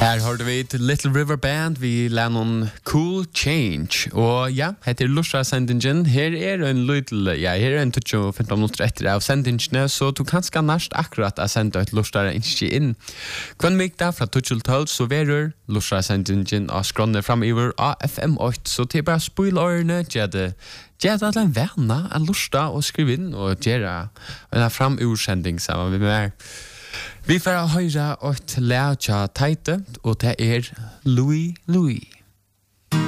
Her hørte vi til Little River Band, vi lærte Cool Change. Og ja, heter Lusha sendingen. Her en liten, her en 15 minutter etter av sendingene, så du kan nært akkurat å sende et Lusha ikke inn. Kvann mig da fra 12 så verer Lusha sendingen og skrånne framiver av FM8, så til bare spoilørene, gjør det at en venner er Lusha og skrive inn og gjøre en framursending sammen med meg. Vi får høre et lær til Teite, og det Louis Louis.